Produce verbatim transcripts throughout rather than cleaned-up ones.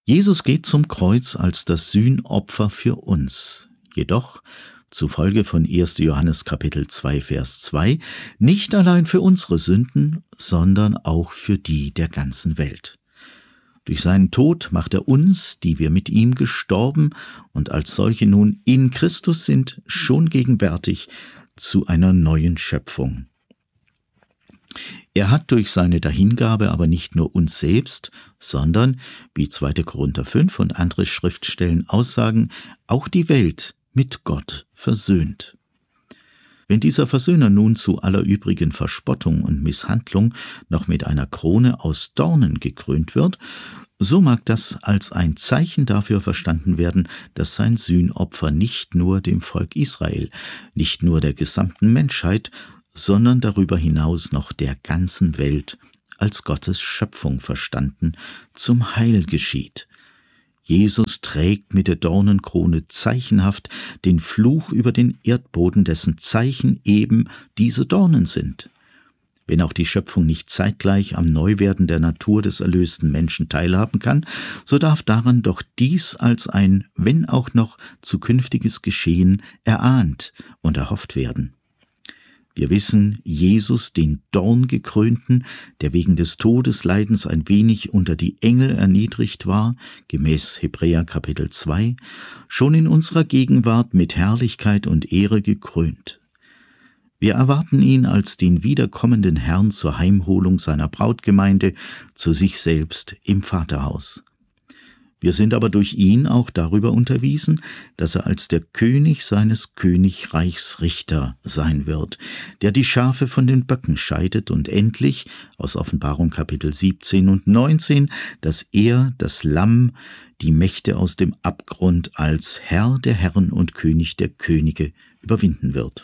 Jesus geht zum Kreuz als das Sühnopfer für uns, jedoch, zufolge von erster Johannes Kapitel zwei, Vers zwei, nicht allein für unsere Sünden, sondern auch für die der ganzen Welt. Durch seinen Tod macht er uns, die wir mit ihm gestorben und als solche nun in Christus sind, schon gegenwärtig zu einer neuen Schöpfung. Er hat durch seine Dahingabe aber nicht nur uns selbst, sondern, wie zweiter Korinther fünf und andere Schriftstellen aussagen, auch die Welt mit Gott versöhnt. Wenn dieser Versöhner nun zu aller übrigen Verspottung und Misshandlung noch mit einer Krone aus Dornen gekrönt wird, so mag das als ein Zeichen dafür verstanden werden, dass sein Sühnopfer nicht nur dem Volk Israel, nicht nur der gesamten Menschheit, sondern darüber hinaus noch der ganzen Welt als Gottes Schöpfung verstanden, zum Heil geschieht. Jesus trägt mit der Dornenkrone zeichenhaft den Fluch über den Erdboden, dessen Zeichen eben diese Dornen sind. Wenn auch die Schöpfung nicht zeitgleich am Neuwerden der Natur des erlösten Menschen teilhaben kann, so darf daran doch dies als ein, wenn auch noch zukünftiges Geschehen, erahnt und erhofft werden. Wir wissen, Jesus, den Dorngekrönten, der wegen des Todesleidens ein wenig unter die Engel erniedrigt war, gemäß Hebräer Kapitel zwei, schon in unserer Gegenwart mit Herrlichkeit und Ehre gekrönt. Wir erwarten ihn als den wiederkommenden Herrn zur Heimholung seiner Brautgemeinde zu sich selbst im Vaterhaus. Wir sind aber durch ihn auch darüber unterwiesen, dass er als der König seines Königreichs Richter sein wird, der die Schafe von den Böcken scheidet und endlich, aus Offenbarung Kapitel siebzehn und neunzehn, dass er, das Lamm, die Mächte aus dem Abgrund als Herr der Herren und König der Könige überwinden wird.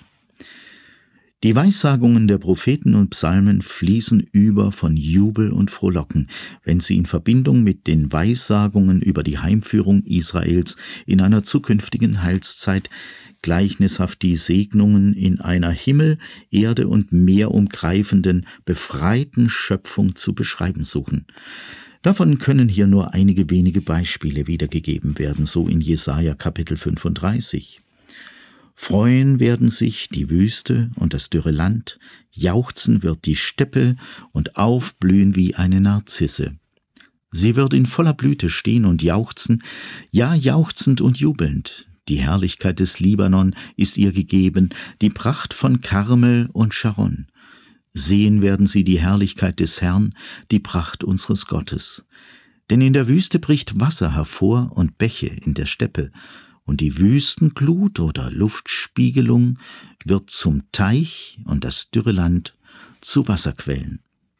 Die Weissagungen der Propheten und Psalmen fließen über von Jubel und Frohlocken, wenn sie in Verbindung mit den Weissagungen über die Heimführung Israels in einer zukünftigen Heilszeit gleichnishaft die Segnungen in einer Himmel, Erde und Meer umgreifenden, befreiten Schöpfung zu beschreiben suchen. Davon können hier nur einige wenige Beispiele wiedergegeben werden, so in Jesaja Kapitel fünfunddreißig. Freuen werden sich die Wüste und das dürre Land, jauchzen wird die Steppe und aufblühen wie eine Narzisse. Sie wird in voller Blüte stehen und jauchzen, ja jauchzend und jubelnd. Die Herrlichkeit des Libanon ist ihr gegeben, die Pracht von Karmel und Scharon. Sehen werden sie die Herrlichkeit des Herrn, die Pracht unseres Gottes. Denn in der Wüste bricht Wasser hervor und Bäche in der Steppe, und die Wüstenglut oder Luftspiegelung wird zum Teich und das dürre Land zu Wasserquellen.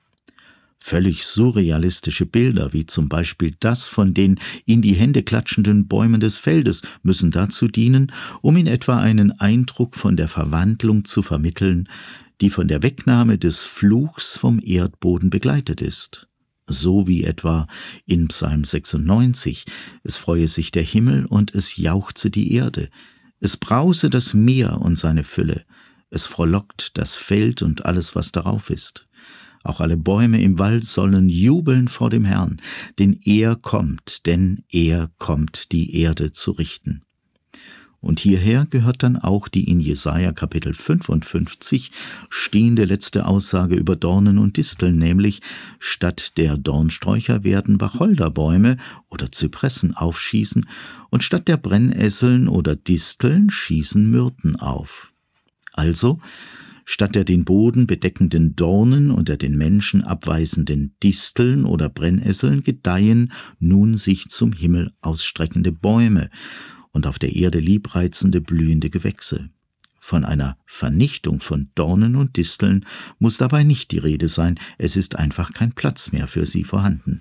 Völlig surrealistische Bilder, wie zum Beispiel das von den in die Hände klatschenden Bäumen des Feldes, müssen dazu dienen, um in etwa einen Eindruck von der Verwandlung zu vermitteln, die von der Wegnahme des Fluchs vom Erdboden begleitet ist. So wie etwa in Psalm sechsundneunzig, es freue sich der Himmel und es jauchze die Erde, es brause das Meer und seine Fülle, es frohlockt das Feld und alles, was darauf ist. Auch alle Bäume im Wald sollen jubeln vor dem Herrn, denn er kommt, denn er kommt, die Erde zu richten. Und hierher gehört dann auch die in Jesaja Kapitel fünfundfünfzig stehende letzte Aussage über Dornen und Disteln, nämlich statt der Dornsträucher werden Wacholderbäume oder Zypressen aufschießen und statt der Brennesseln oder Disteln schießen Myrten auf. Also, statt der den Boden bedeckenden Dornen und der den Menschen abweisenden Disteln oder Brennesseln gedeihen nun sich zum Himmel ausstreckende Bäume und auf der Erde liebreizende, blühende Gewächse. Von einer Vernichtung von Dornen und Disteln muss dabei nicht die Rede sein, es ist einfach kein Platz mehr für sie vorhanden.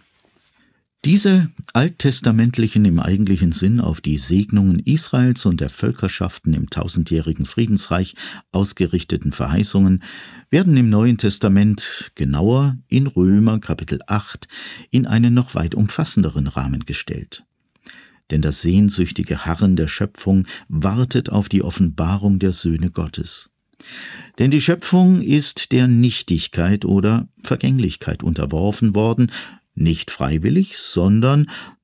Diese alttestamentlichen im eigentlichen Sinn auf die Segnungen Israels und der Völkerschaften im tausendjährigen Friedensreich ausgerichteten Verheißungen werden im Neuen Testament, genauer in Römer Kapitel acht, in einen noch weit umfassenderen Rahmen gestellt. Denn das sehnsüchtige Harren der Schöpfung wartet auf die Offenbarung der Söhne Gottes. Denn die Schöpfung ist der Nichtigkeit oder Vergänglichkeit unterworfen worden, nicht freiwillig, sondern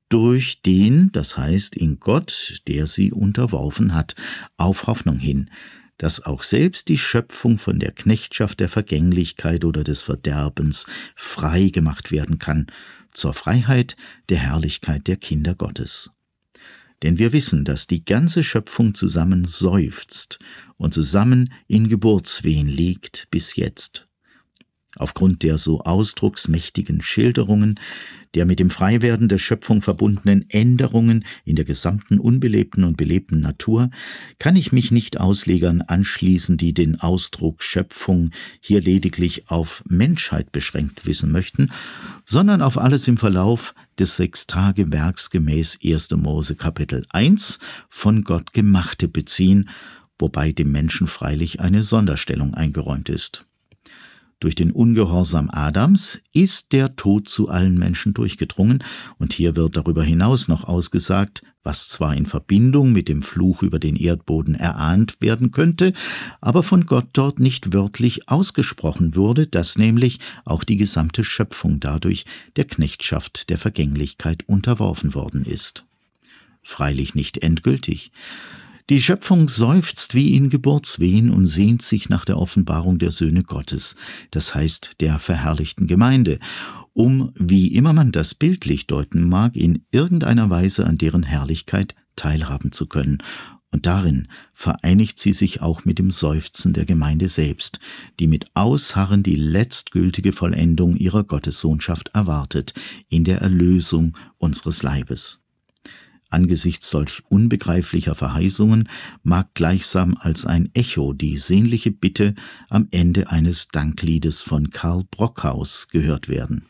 durch den, das heißt in Gott, der sie unterworfen hat, auf Hoffnung hin, dass auch selbst die Schöpfung von der Knechtschaft der Vergänglichkeit oder des Verderbens frei gemacht werden kann, zur Freiheit der Herrlichkeit der Kinder Gottes. Denn wir wissen, dass die ganze Schöpfung zusammen seufzt und zusammen in Geburtswehen liegt bis jetzt. Aufgrund der so ausdrucksmächtigen Schilderungen, der mit dem Freiwerden der Schöpfung verbundenen Änderungen in der gesamten unbelebten und belebten Natur, kann ich mich nicht Auslegern anschließen, die den Ausdruck Schöpfung hier lediglich auf Menschheit beschränkt wissen möchten, sondern auf alles im Verlauf des Sechstagewerks gemäß erster Mose Kapitel eins von Gott Gemachte beziehen, wobei dem Menschen freilich eine Sonderstellung eingeräumt ist. Durch den Ungehorsam Adams ist der Tod zu allen Menschen durchgedrungen, und hier wird darüber hinaus noch ausgesagt, was zwar in Verbindung mit dem Fluch über den Erdboden erahnt werden könnte, aber von Gott dort nicht wörtlich ausgesprochen wurde, dass nämlich auch die gesamte Schöpfung dadurch der Knechtschaft der Vergänglichkeit unterworfen worden ist. Freilich nicht endgültig. Die Schöpfung seufzt wie in Geburtswehen und sehnt sich nach der Offenbarung der Söhne Gottes, das heißt der verherrlichten Gemeinde, um, wie immer man das bildlich deuten mag, in irgendeiner Weise an deren Herrlichkeit teilhaben zu können. Und darin vereinigt sie sich auch mit dem Seufzen der Gemeinde selbst, die mit Ausharren die letztgültige Vollendung ihrer Gottessohnschaft erwartet, in der Erlösung unseres Leibes. Angesichts solch unbegreiflicher Verheißungen mag gleichsam als ein Echo die sehnliche Bitte am Ende eines Dankliedes von Karl Brockhaus gehört werden.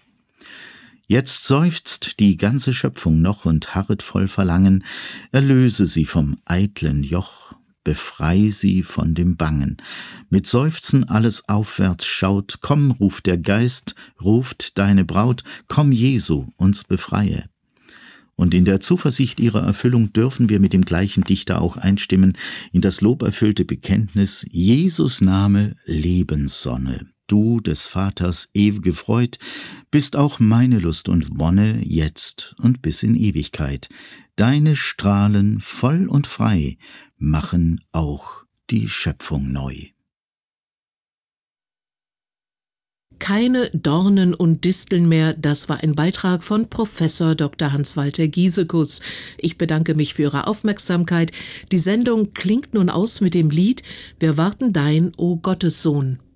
Jetzt seufzt die ganze Schöpfung noch und harret voll Verlangen, erlöse sie vom eitlen Joch, befrei sie von dem Bangen. Mit Seufzen alles aufwärts schaut, komm, ruft der Geist, ruft deine Braut, komm Jesu, uns befreie. Und in der Zuversicht ihrer Erfüllung dürfen wir mit dem gleichen Dichter auch einstimmen in das loberfüllte Bekenntnis: Jesus Name, Lebenssonne, du des Vaters ewige Freud, bist auch meine Lust und Wonne jetzt und bis in Ewigkeit. Deine Strahlen voll und frei machen auch die Schöpfung neu. Keine Dornen und Disteln mehr, das war ein Beitrag von Professor Doktor Hans-Walter Giesekus. Ich bedanke mich für Ihre Aufmerksamkeit. Die Sendung klingt nun aus mit dem Lied »Wir warten dein, o Gottessohn«.